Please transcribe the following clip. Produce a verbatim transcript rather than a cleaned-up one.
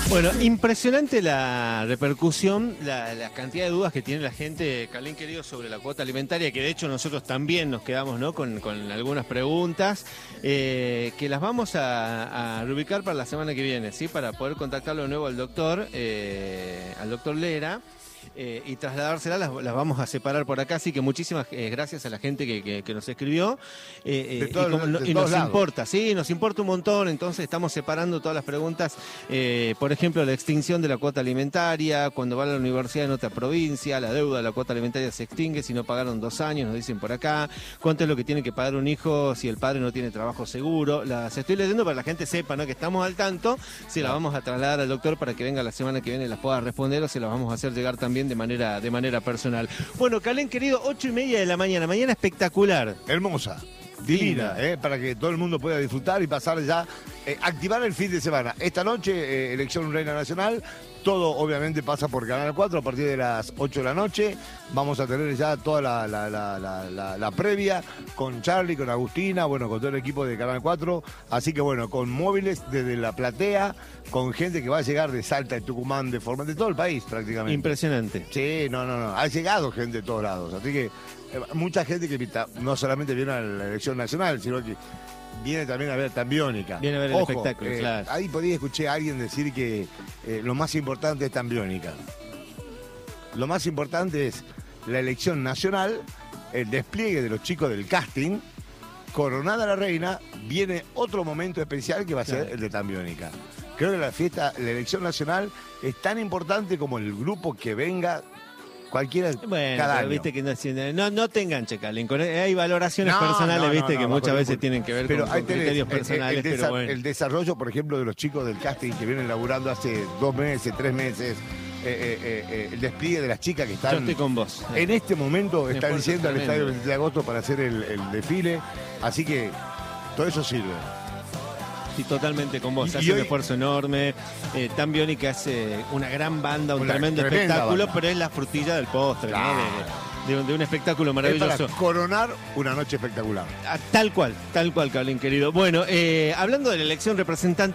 Bueno, impresionante la repercusión, la, la cantidad de dudas que tiene la gente, Carlín querido, sobre la cuota alimentaria, que de hecho nosotros también nos quedamos, ¿no?, con, con algunas preguntas, eh, que las vamos a, a reubicar para la semana que viene, ¿sí? Para poder contactarlo de nuevo al doctor, eh, al doctor Lera. Eh, y trasladárselas, las, las vamos a separar por acá, así que muchísimas eh, gracias a la gente que, que, que nos escribió. Eh, de todo, y como, de no, y todos nos lados. importa, sí, nos importa un montón, entonces estamos separando todas las preguntas, eh, por ejemplo, la extinción de la cuota alimentaria, cuando va a la universidad en otra provincia, la deuda de la cuota alimentaria se extingue si no pagaron dos años, nos dicen por acá, cuánto es lo que tiene que pagar un hijo si el padre no tiene trabajo seguro. Las estoy leyendo para que la gente sepa, ¿no?, que estamos al tanto, si las vamos a trasladar al doctor para que venga la semana que viene y las pueda responder, o se las vamos a hacer llegar también de manera, de manera personal. Bueno, Carlín querido, ocho y media de la mañana, mañana espectacular. Hermosa, divina, Divina. eh, para que todo el mundo pueda disfrutar y pasar ya, eh, activar el fin de semana. Esta noche, eh, elección reina nacional, todo obviamente pasa por Canal cuatro a partir de las ocho de la noche. Vamos a tener ya toda la, la, la, la, la, la previa con Charlie, con Agustina, bueno, con todo el equipo de Canal cuatro. Así que bueno, con móviles desde la platea, con gente que va a llegar de Salta, de Tucumán, de Forma, de todo el país prácticamente. Impresionante. Sí, no, no, no. Ha llegado gente de todos lados. Así que eh, mucha gente que no solamente viene a la elección nacional, sino que viene también a ver Tambiónica. Viene a ver el Ojo, espectáculo, eh, claro. Ahí podía escuchar a alguien decir que eh, lo más importante es Tambiónica. Lo más importante es la elección nacional, el despliegue de los chicos del casting. Coronada la reina, viene otro momento especial que va a ser Claro. el de Tambiónica. Creo que la fiesta, la elección nacional es tan importante como el grupo que venga, cualquiera, Bueno, cada pero año. viste que no, no, no te enganche, Carlín. con- Hay valoraciones No, personales, no, no, viste, no, que bajo muchas ningún veces punto. tienen que ver Pero con, ahí con tenés criterios el- el- personales, el, pero desa- bueno. el desarrollo, por ejemplo, de los chicos del casting que vienen laburando hace dos meses, tres meses, eh, eh, eh, eh, el despliegue de las chicas que están Yo estoy con vos. en este momento, Un están esfuerzo yendo al tremendo. estadio veintitrés de agosto para hacer el, el desfile, así que todo eso sirve. Sí, totalmente con vos. Y- Hace y un hoy- esfuerzo enorme. Eh, Tambiónica es eh, una gran banda, un Una tremendo tremenda espectáculo, banda. pero es la frutilla del postre, ¿no? Claro. De, de- de un espectáculo Es maravilloso. para coronar una noche espectacular. Ah, Tal cual, tal cual, Carlín querido. Bueno, eh, hablando de la elección representante